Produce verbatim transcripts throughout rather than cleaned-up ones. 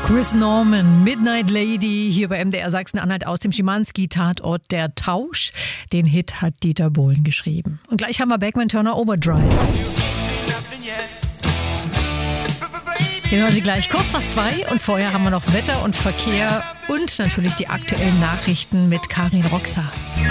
Chris Norman, Midnight Lady, hier bei M D R Sachsen-Anhalt aus dem Schimanski-Tatort Der Tausch. Den Hit hat Dieter Bohlen geschrieben. Und gleich haben wir Beckman Turner Overdrive. Den hören Sie gleich kurz nach zwei und vorher haben wir noch Wetter und Verkehr und natürlich die aktuellen Nachrichten mit Karin Roxa.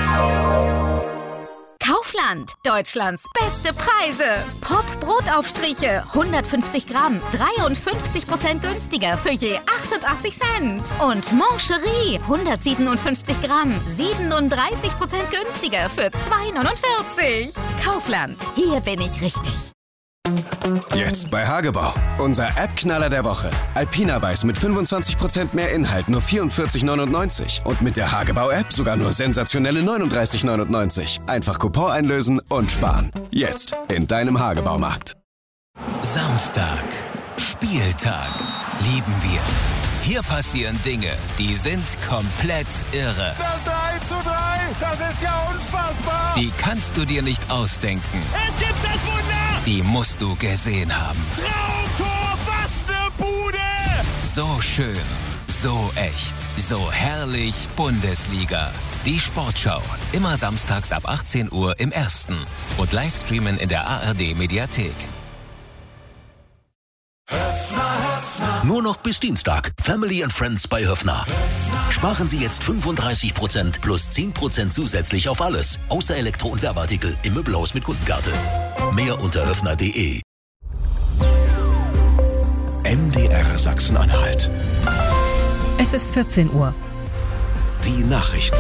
Kaufland, Deutschlands beste Preise. Pop-Brotaufstriche, hundertfünfzig Gramm, dreiundfünfzig Prozent günstiger für je achtundachtzig Cent. Und Mancherie, hundertsiebenundfünfzig Gramm, siebenunddreißig Prozent günstiger für zwei neunundvierzig. Kaufland, hier bin ich richtig. Jetzt bei Hagebau. Unser App-Knaller der Woche. Alpina Weiß mit fünfundzwanzig Prozent mehr Inhalt, nur vierundvierzig neunundneunzig. Und mit der Hagebau-App sogar nur sensationelle neununddreißig neunundneunzig. Einfach Coupon einlösen und sparen. Jetzt in deinem Hagebaumarkt. Samstag. Spieltag. Lieben wir. Hier passieren Dinge, die sind komplett irre. Das drei zu drei, das ist ja unfassbar. Die kannst du dir nicht ausdenken. Es gibt das Wunder. Die musst du gesehen haben. Traumtor, was ne Bude. So schön, so echt, so herrlich Bundesliga. Die Sportschau, immer samstags ab achtzehn Uhr im Ersten und Livestreamen in der A R D-Mediathek. Nur noch bis Dienstag. Family and Friends bei Höffner. Sparen Sie jetzt fünfunddreißig Prozent plus zehn Prozent zusätzlich auf alles. Außer Elektro- und Werbeartikel im Möbelhaus mit Kundenkarte. Mehr unter höffner punkt de. M D R Sachsen-Anhalt. Es ist vierzehn Uhr. Die Nachrichten.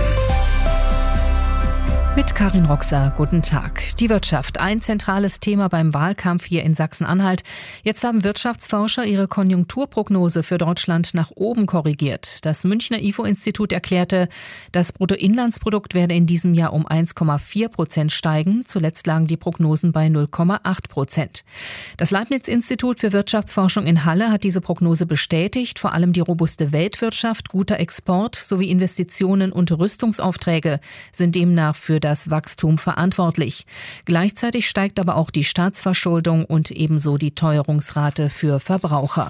Mit Karin Roxa, guten Tag. Die Wirtschaft, ein zentrales Thema beim Wahlkampf hier in Sachsen-Anhalt. Jetzt haben Wirtschaftsforscher ihre Konjunkturprognose für Deutschland nach oben korrigiert. Das Münchner I F O-Institut erklärte, das Bruttoinlandsprodukt werde in diesem Jahr um eins Komma vier Prozent steigen. Zuletzt lagen die Prognosen bei null Komma acht Prozent. Das Leibniz-Institut für Wirtschaftsforschung in Halle hat diese Prognose bestätigt. Vor allem die robuste Weltwirtschaft, guter Export sowie Investitionen und Rüstungsaufträge sind demnach für das Wachstum verantwortlich. Gleichzeitig steigt aber auch die Staatsverschuldung und ebenso die Teuerungsrate für Verbraucher.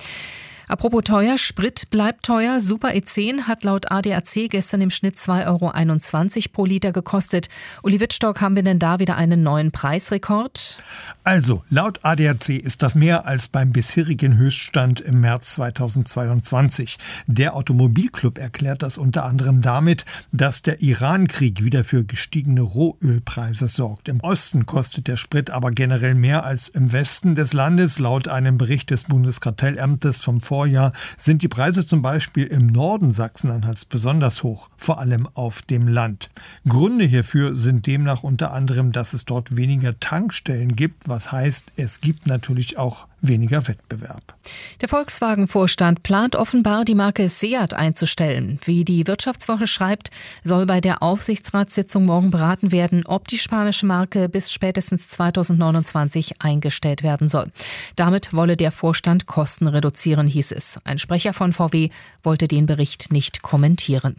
Apropos teuer, Sprit bleibt teuer. Super E zehn hat laut A D A C gestern im Schnitt zwei Euro einundzwanzig pro Liter gekostet. Uli Wittstock, haben wir denn da wieder einen neuen Preisrekord? Also, laut A D A C ist das mehr als beim bisherigen Höchststand im März zweitausendzweiundzwanzig. Der Automobilclub erklärt das unter anderem damit, dass der Iran-Krieg wieder für gestiegene Rohölpreise sorgt. Im Osten kostet der Sprit aber generell mehr als im Westen des Landes. Laut einem Bericht des Bundeskartellamtes vom Vorjahr sind die Preise zum Beispiel im Norden Sachsen-Anhalts besonders hoch, vor allem auf dem Land. Gründe hierfür sind demnach unter anderem, dass es dort weniger Tankstellen gibt, was heißt, es gibt natürlich auch weniger Wettbewerb. Der Volkswagen-Vorstand plant offenbar, die Marke Seat einzustellen. Wie die Wirtschaftswoche schreibt, soll bei der Aufsichtsratssitzung morgen beraten werden, ob die spanische Marke bis spätestens zweitausendneunundzwanzig eingestellt werden soll. Damit wolle der Vorstand Kosten reduzieren, hieß es. Ein Sprecher von V W wollte den Bericht nicht kommentieren.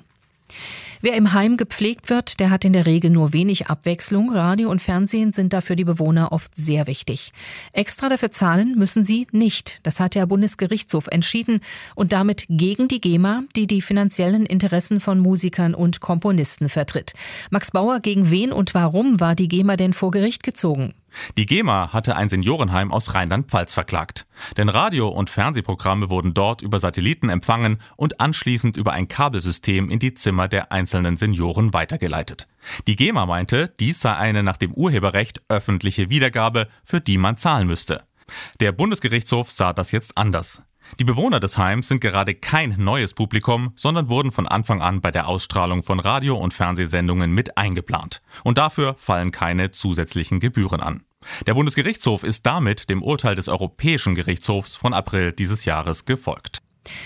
Wer im Heim gepflegt wird, der hat in der Regel nur wenig Abwechslung. Radio und Fernsehen sind dafür die Bewohner oft sehr wichtig. Extra dafür zahlen müssen sie nicht. Das hat der Bundesgerichtshof entschieden und damit gegen die GEMA, die die finanziellen Interessen von Musikern und Komponisten vertritt. Max Bauer, gegen wen und warum war die GEMA denn vor Gericht gezogen? Die GEMA hatte ein Seniorenheim aus Rheinland-Pfalz verklagt. Denn Radio- und Fernsehprogramme wurden dort über Satelliten empfangen und anschließend über ein Kabelsystem in die Zimmer der einzelnen Senioren weitergeleitet. Die GEMA meinte, dies sei eine nach dem Urheberrecht öffentliche Wiedergabe, für die man zahlen müsste. Der Bundesgerichtshof sah das jetzt anders. Die Bewohner des Heims sind gerade kein neues Publikum, sondern wurden von Anfang an bei der Ausstrahlung von Radio- und Fernsehsendungen mit eingeplant. Und dafür fallen keine zusätzlichen Gebühren an. Der Bundesgerichtshof ist damit dem Urteil des Europäischen Gerichtshofs von April dieses Jahres gefolgt.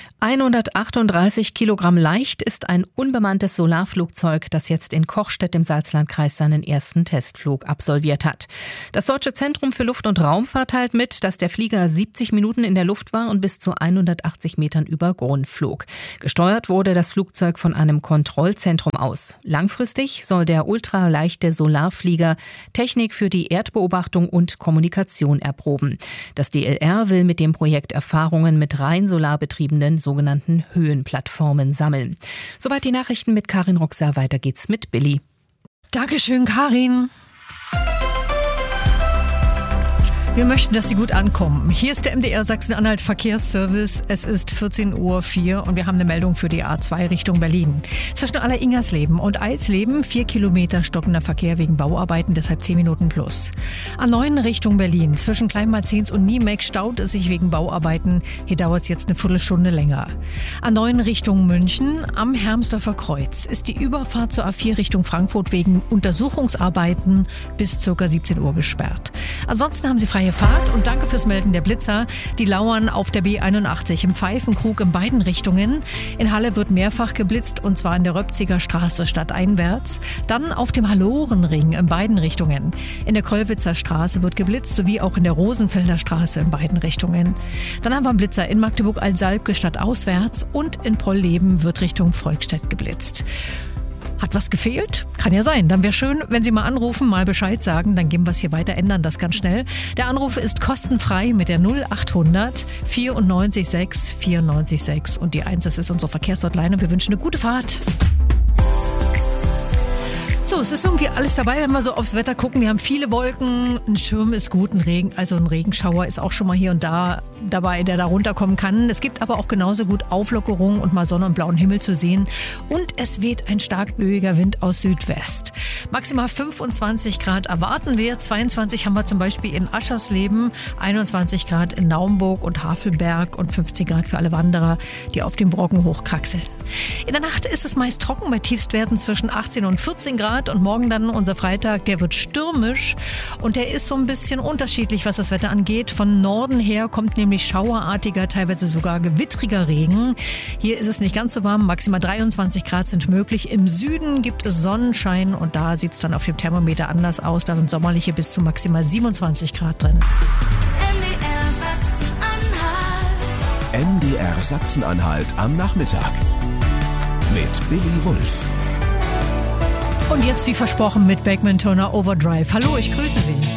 hundertachtunddreißig Kilogramm leicht ist ein unbemanntes Solarflugzeug, das jetzt in Kochstedt im Salzlandkreis seinen ersten Testflug absolviert hat. Das Deutsche Zentrum für Luft- und Raumfahrt teilt mit, dass der Flieger siebzig Minuten in der Luft war und bis zu hundertachtzig Metern über Grund flog. Gesteuert wurde das Flugzeug von einem Kontrollzentrum aus. Langfristig soll der ultraleichte Solarflieger Technik für die Erdbeobachtung und Kommunikation erproben. Das D L R will mit dem Projekt Erfahrungen mit rein solarbetriebenen betriebenen sogenannten Höhenplattformen sammeln. Soweit die Nachrichten mit Karin Roxer. Weiter geht's mit Billy. Dankeschön, Karin. Wir möchten, dass Sie gut ankommen. Hier ist der M D R Sachsen-Anhalt Verkehrsservice. Es ist vierzehn Uhr vier und wir haben eine Meldung für die A zwei Richtung Berlin. Zwischen Aller-Ingersleben und Eilsleben vier Kilometer stockender Verkehr wegen Bauarbeiten, deshalb zehn Minuten plus. A neun Richtung Berlin. Zwischen Kleinmarzens und Niemek staut es sich wegen Bauarbeiten. Hier dauert es jetzt eine Viertelstunde länger. A neun Richtung München. Am Hermsdorfer Kreuz ist die Überfahrt zur A vier Richtung Frankfurt wegen Untersuchungsarbeiten bis ca. siebzehn Uhr gesperrt. Ansonsten haben Sie freie Fahrt und danke fürs Melden der Blitzer. Die lauern auf der B einundachtzig im Pfeifenkrug in beiden Richtungen. In Halle wird mehrfach geblitzt und zwar in der Röpziger Straße stadteinwärts. Dann auf dem Hallorenring in beiden Richtungen. In der Kröllwitzer Straße wird geblitzt sowie auch in der Rosenfelder Straße in beiden Richtungen. Dann haben wir einen Blitzer in Magdeburg-Altsalbke stadtauswärts und in Polleben wird Richtung Volkstedt geblitzt. Hat was gefehlt? Kann ja sein. Dann wäre schön, wenn Sie mal anrufen, mal Bescheid sagen. Dann gehen wir es hier weiter, ändern das ganz schnell. Der Anruf ist kostenfrei mit der null achthundert vierundneunzig sechs vierundneunzig sechs und die eins, das ist unsere Verkehrshotline und wir wünschen eine gute Fahrt. So, es ist irgendwie alles dabei, wenn wir so aufs Wetter gucken. Wir haben viele Wolken, ein Schirm ist gut, ein Regen, also ein Regenschauer ist auch schon mal hier und da dabei, der da runterkommen kann. Es gibt aber auch genauso gut Auflockerung und mal Sonne und blauen Himmel zu sehen. Und es weht ein stark böiger Wind aus Südwest. Maximal fünfundzwanzig Grad erwarten wir. zweiundzwanzig haben wir zum Beispiel in Aschersleben, einundzwanzig Grad in Naumburg und Havelberg und fünfzehn Grad für alle Wanderer, die auf dem Brocken hochkraxeln. In der Nacht ist es meist trocken bei Tiefstwerten zwischen achtzehn und vierzehn Grad. Und morgen dann unser Freitag, der wird stürmisch und der ist so ein bisschen unterschiedlich, was das Wetter angeht. Von Norden her kommt nämlich schauerartiger, teilweise sogar gewittriger Regen. Hier ist es nicht ganz so warm, maximal dreiundzwanzig Grad sind möglich. Im Süden gibt es Sonnenschein und da sieht es dann auf dem Thermometer anders aus. Da sind sommerliche bis zu maximal siebenundzwanzig Grad drin. M D R Sachsen-Anhalt am Nachmittag mit Billy Wulff. Und jetzt wie versprochen mit Beckman Turner Overdrive. Hallo, ich grüße Sie.